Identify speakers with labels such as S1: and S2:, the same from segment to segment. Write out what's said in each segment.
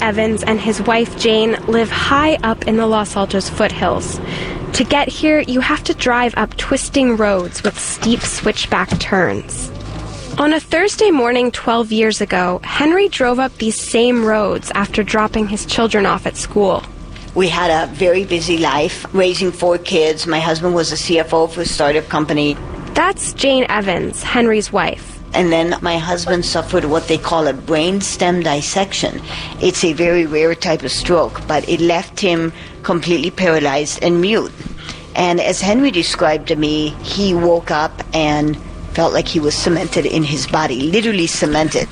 S1: Evans and his wife Jane live high up in the Los Altos foothills. To get here, you have to drive up twisting roads with steep switchback turns. On a Thursday morning 12 years ago, Henry drove up these same roads after dropping his children off at school.
S2: We had a very busy life, raising 4 kids. My husband was a CFO for a startup company.
S1: That's Jane Evans, Henry's wife.
S2: And then my husband suffered what they call a brainstem dissection. It's a very rare type of stroke, but it left him completely paralyzed and mute. And as Henry described to me, he woke up and felt like he was cemented in his body, literally cemented.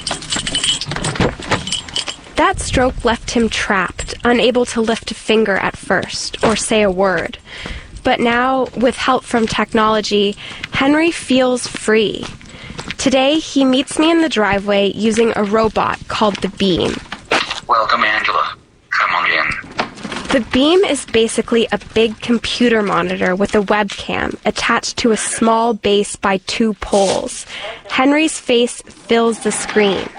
S1: That stroke left him trapped, unable to lift a finger at first or say a word. But now, with help from technology, Henry feels free. Today, he meets me in the driveway using a robot called the Beam.
S3: Welcome, Angela. Come on in.
S1: The Beam is basically a big computer monitor with a webcam attached to a small base by 2 poles. Henry's face fills the screen.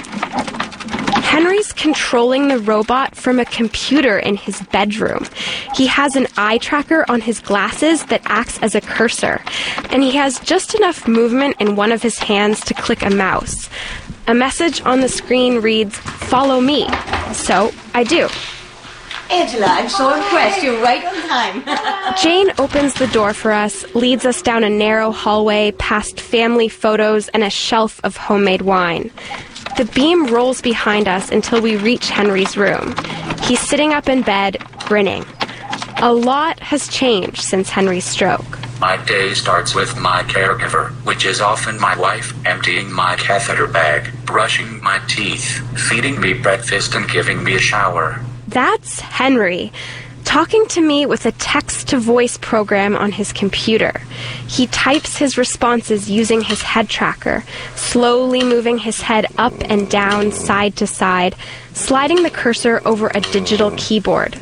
S1: Henry's controlling the robot from a computer in his bedroom. He has an eye tracker on his glasses that acts as a cursor, and he has just enough movement in one of his hands to click a mouse. A message on the screen reads, "Follow me." So I do.
S2: Angela, I'm so impressed. You're right on time.
S1: Jane opens the door for us, leads us down a narrow hallway past family photos and a shelf of homemade wine. The Beam rolls behind us until we reach Henry's room. He's sitting up in bed, grinning. A lot has changed since Henry's stroke.
S3: My day starts with my caregiver, which is often my wife, emptying my catheter bag, brushing my teeth, feeding me breakfast, and giving me a shower.
S1: That's Henry, talking to me with a text-to-voice program on his computer. He types his responses using his head tracker, slowly moving his head up and down, side to side, sliding the cursor over a digital keyboard.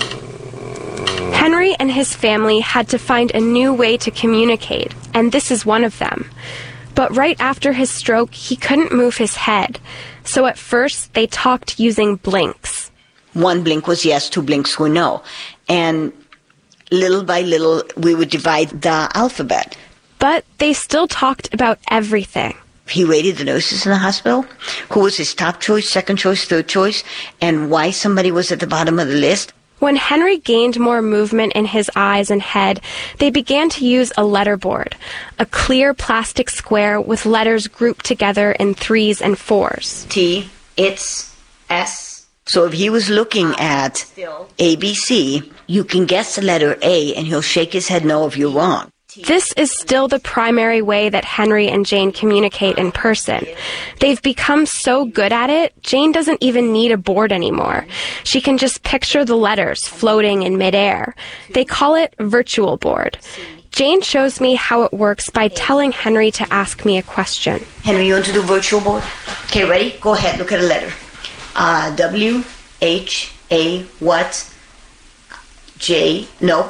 S1: Henry and his family had to find a new way to communicate, and this is one of them. But right after his stroke, he couldn't move his head, so at first they talked using blinks.
S2: 1 blink was yes, 2 blinks were no. And little by little, we would divide the alphabet.
S1: But they still talked about everything.
S2: He rated the nurses in the hospital, who was his top choice, second choice, third choice, and why somebody was at the bottom of the list.
S1: When Henry gained more movement in his eyes and head, they began to use a letterboard, a clear plastic square with letters grouped together in 3s and 4s.
S2: T, it's S. So if he was looking at ABC, you can guess the letter A, and he'll shake his head no if you're wrong.
S1: This is still the primary way that Henry and Jane communicate in person. They've become so good at it, Jane doesn't even need a board anymore. She can just picture the letters floating in midair. They call it virtual board. Jane shows me how it works by telling Henry to ask me a question.
S2: Henry, you want to do virtual board? Okay, ready? Go ahead, look at a letter. W, H, A, what? J, no.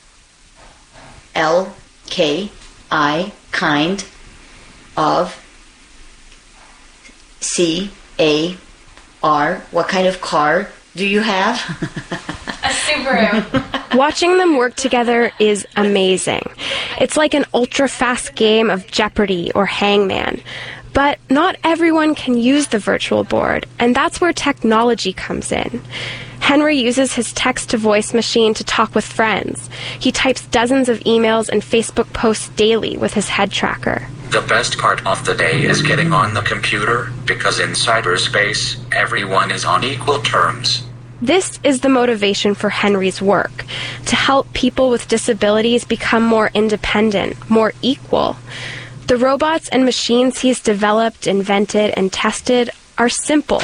S2: L, K, I, kind, of. C, A, R, what kind of car do you have?
S1: A Subaru. Watching them work together is amazing. It's like an ultra-fast game of Jeopardy or Hangman. But not everyone can use the virtual board, and that's where technology comes in. Henry uses his text-to-voice machine to talk with friends. He types dozens of emails and Facebook posts daily with his head tracker.
S3: The best part of the day is getting on the computer, because in cyberspace, everyone is on equal terms.
S1: This is the motivation for Henry's work, to help people with disabilities become more independent, more equal. The robots and machines he's developed, invented, and tested are simple.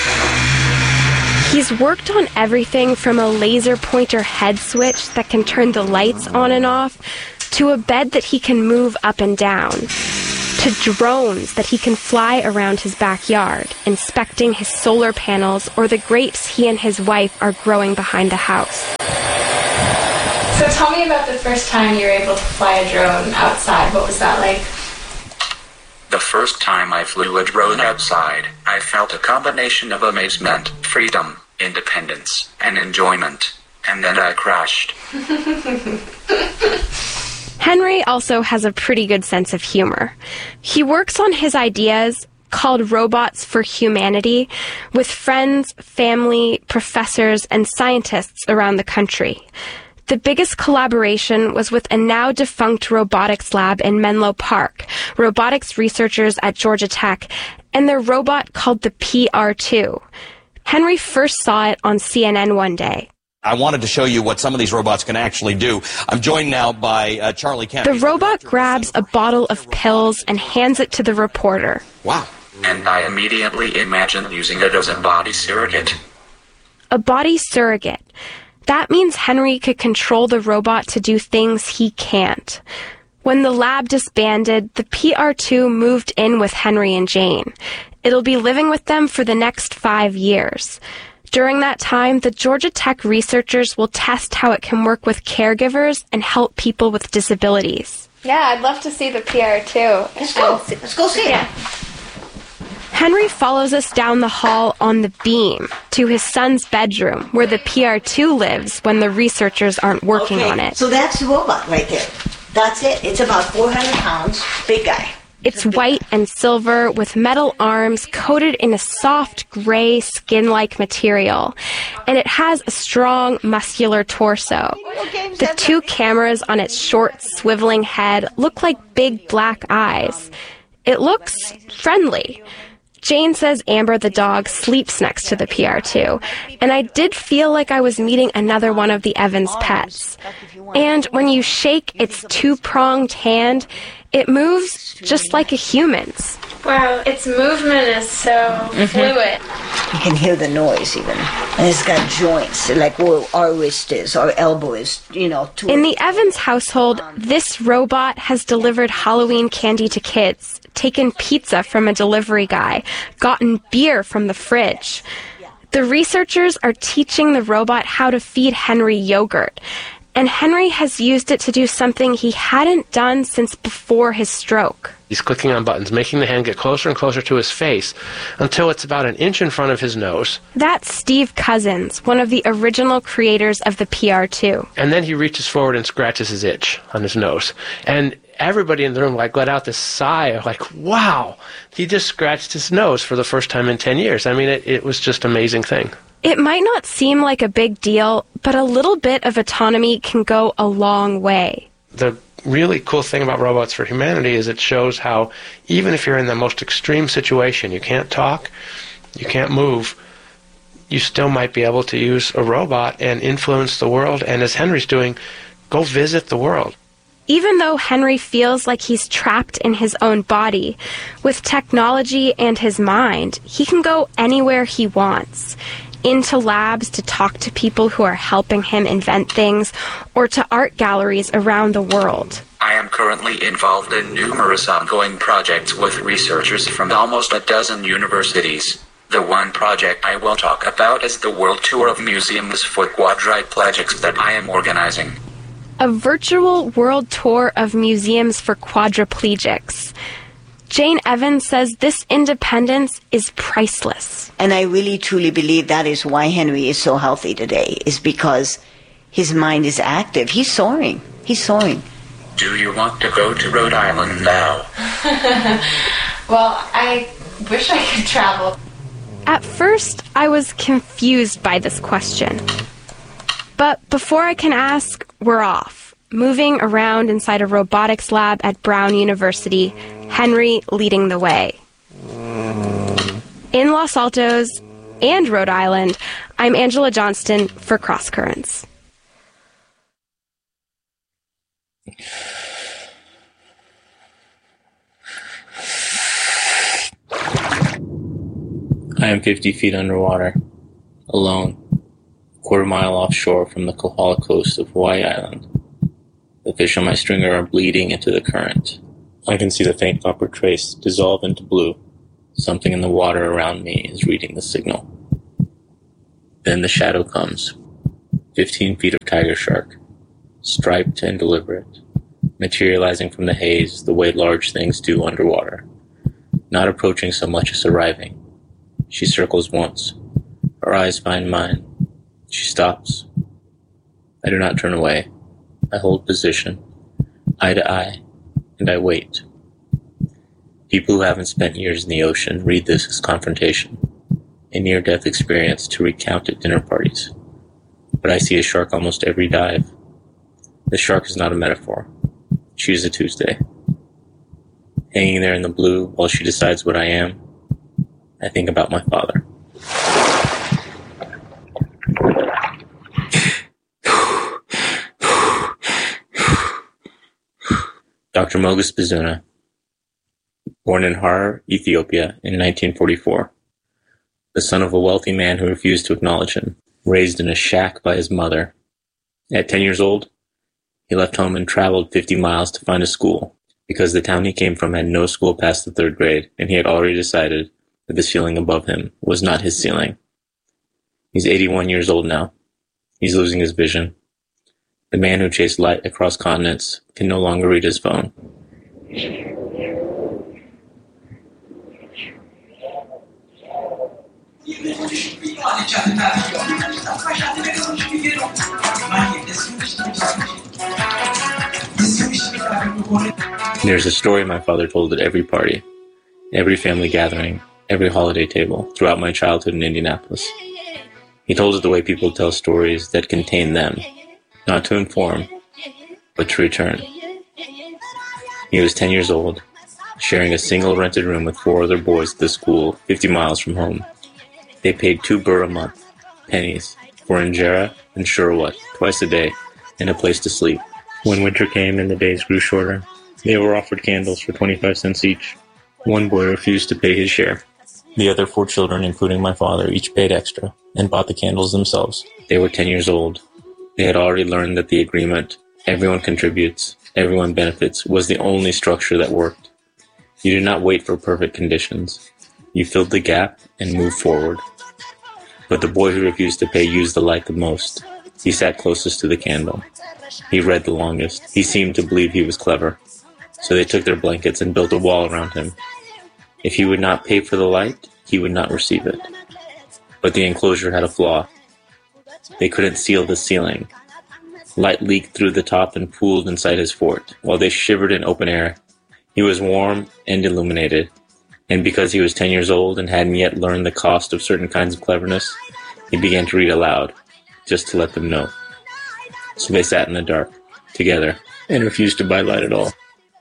S1: He's worked on everything from a laser pointer head switch that can turn the lights on and off, to a bed that he can move up and down, to drones that he can fly around his backyard, inspecting his solar panels or the grapes he and his wife are growing behind the house.
S4: So tell me about the first time you were able to fly a drone outside. What was that like?
S3: The first time I flew a drone outside, I felt a combination of amazement, freedom, independence, and enjoyment. And then I crashed.
S1: Henry also has a pretty good sense of humor. He works on his ideas, called Robots for Humanity, with friends, family, professors, and scientists around the country. The biggest collaboration was with a now-defunct robotics lab in Menlo Park, robotics researchers at Georgia Tech, and their robot called the PR2. Henry first saw it on CNN one day.
S5: I wanted to show you what some of these robots can actually do. I'm joined now by Charlie Kemp.
S1: The robot grabs a bottle of pills and hands it to the reporter.
S5: Wow.
S3: And I immediately imagined using it as a body surrogate.
S1: A body surrogate. That means Henry could control the robot to do things he can't. When the lab disbanded, the PR2 moved in with Henry and Jane. It'll be living with them for the next 5 years. During that time, the Georgia Tech researchers will test how it can work with caregivers and help people with disabilities.
S4: Yeah, I'd love to see the PR2.
S2: Let's go. Let's go see it.
S1: Henry follows us down the hall on the beam to his son's bedroom, where the PR2 lives when the researchers aren't working on it.
S2: So that's the robot right there. That's it. It's about 400 pounds. Big guy.
S1: It's white and silver with metal arms coated in a soft gray skin-like material, and it has a strong muscular torso. The 2 cameras on its short swiveling head look like big black eyes. It looks friendly. Jane says Amber the dog sleeps next to the PR2, and I did feel like I was meeting another one of the Evans pets. And when you shake its 2-pronged hand, it moves just like a human's.
S4: Wow, its movement is so fluid.
S2: You can hear the noise even. And it's got joints, like where our wrist is, our elbow is,
S1: In the Evans household, this robot has delivered Halloween candy to kids, taken pizza from a delivery guy, gotten beer from the fridge. The researchers are teaching the robot how to feed Henry yogurt, and Henry has used it to do something he hadn't done since before his stroke.
S6: He's clicking on buttons, making the hand get closer and closer to his face until it's about an inch in front of his nose.
S1: That's Steve Cousins, one of the original creators of the PR2.
S6: And then he reaches forward and scratches his itch on his nose. And everybody in the room let out this sigh of wow, he just scratched his nose for the first time in 10 years. I mean, it was just an amazing thing.
S1: It might not seem like a big deal, but a little bit of autonomy can go a long way.
S6: The really cool thing about Robots for Humanity is it shows how even if you're in the most extreme situation, you can't talk, you can't move, you still might be able to use a robot and influence the world, and as Henry's doing, go visit the world.
S1: Even though Henry feels like he's trapped in his own body, with technology and his mind, he can go anywhere he wants. Into labs to talk to people who are helping him invent things, or to art galleries around the world.
S3: I am currently involved in numerous ongoing projects with researchers from almost a dozen universities. The one project I will talk about is the World Tour of Museums for Quadriplegics that I am organizing.
S1: A virtual world tour of museums for quadriplegics. Jane Evans says this independence is priceless.
S2: And I really truly believe that is why Henry is so healthy today, is because his mind is active. He's soaring. He's soaring.
S3: Do you want to go to Rhode Island now?
S4: Well, I wish I could travel.
S1: At first, I was confused by this question. But before I can ask, we're off, moving around inside a robotics lab at Brown University, Henry leading the way. In Los Altos and Rhode Island, I'm Angela Johnston for Cross Currents.
S7: I am 50 feet underwater, alone, a quarter-mile offshore from the Kohala coast of Hawaii Island. The fish on my stringer are bleeding into the current. I can see the faint upward trace dissolve into blue. Something in the water around me is reading the signal. Then the shadow comes. 15 feet of tiger shark, striped and deliberate, materializing from the haze the way large things do underwater, not approaching so much as arriving, She circles once. Her eyes find mine. She stops. I do not turn away. I hold position, eye to eye, and I wait. People who haven't spent years in the ocean read this as confrontation, a near-death experience to recount at dinner parties. But I see a shark almost every dive. The shark is not a metaphor. She's a Tuesday. Hanging there in the blue while she decides what I am, I think about my father. Dr. Mogus Bizuna, born in Harar, Ethiopia in 1944, the son of a wealthy man who refused to acknowledge him, raised in a shack by his mother. At 10 years old, he left home and traveled 50 miles to find a school, because the town he came from had no school past the 3rd grade, and he had already decided that the ceiling above him was not his ceiling. He's 81 years old now. He's losing his vision. The man who chased light across continents can no longer read his phone. There's a story my father told at every party, every family gathering, every holiday table throughout my childhood in Indianapolis. He told it the way people tell stories that contain them, not to inform, but to return. He was 10 years old, sharing a single rented room with 4 other boys at the school 50 miles from home. They paid 2 birr a month, pennies, for injera and shurwat twice a day, and a place to sleep. When winter came and the days grew shorter, they were offered candles for 25 cents each. One boy refused to pay his share. The other 4 children, including my father, each paid extra and bought the candles themselves. They were 10 years old. They had already learned that the agreement, everyone contributes, everyone benefits, was the only structure that worked. You did not wait for perfect conditions. You filled the gap and moved forward. But the boy who refused to pay used the light the most. He sat closest to the candle. He read the longest. He seemed to believe he was clever. So they took their blankets and built a wall around him. If he would not pay for the light, he would not receive it. But the enclosure had a flaw. They couldn't seal the ceiling. Light leaked through the top and pooled inside his fort, while they shivered in open air. He was warm and illuminated, and because he was 10 years old and hadn't yet learned the cost of certain kinds of cleverness, he began to read aloud, just to let them know. So they sat in the dark, together, and refused to buy light at all.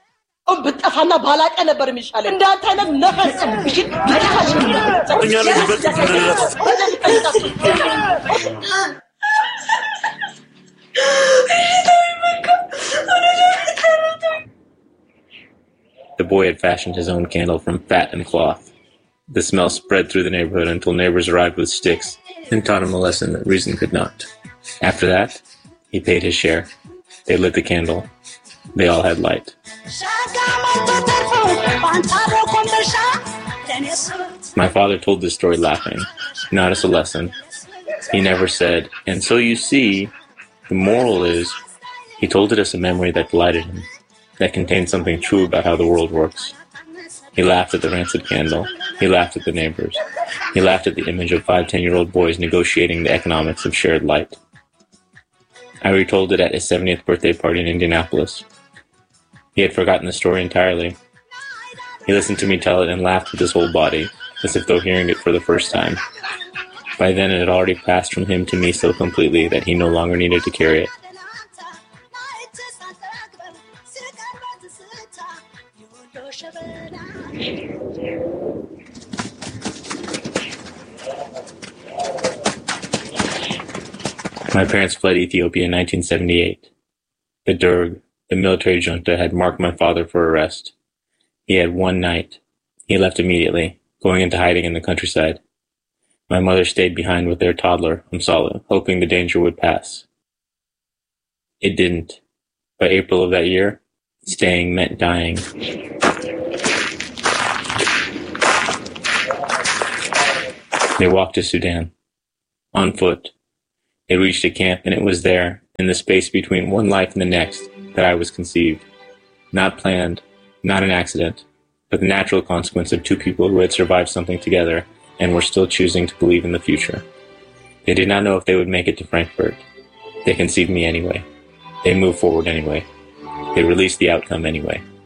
S7: The boy had fashioned his own candle from fat and cloth. The smell spread through the neighborhood until neighbors arrived with sticks and taught him a lesson that reason could not. After that, he paid his share. They lit the candle. They all had light. My father told this story laughing, not as a lesson. He never said, "And so you see, the moral is," he told it as a memory that delighted him, that contained something true about how the world works. He laughed at the rancid candle. He laughed at the neighbors. He laughed at the image of 5 10-year-old boys negotiating the economics of shared light. I retold it at his 70th birthday party in Indianapolis. He had forgotten the story entirely. He listened to me tell it and laughed with his whole body, as if though hearing it for the first time. By then it had already passed from him to me so completely that he no longer needed to carry it. My parents fled Ethiopia in 1978. The Derg, the military junta, had marked my father for arrest. He had one night. He left immediately, going into hiding in the countryside. My mother stayed behind with their toddler, Umsala, hoping the danger would pass. It didn't. By April of that year, staying meant dying. They walked to Sudan, on foot. They reached a camp, and it was there, in the space between one life and the next, that I was conceived. Not planned, not an accident, but the natural consequence of 2 people who had survived something together and were still choosing to believe in the future. They did not know if they would make it to Frankfurt. They conceived me anyway. They moved forward anyway. They released the outcome anyway.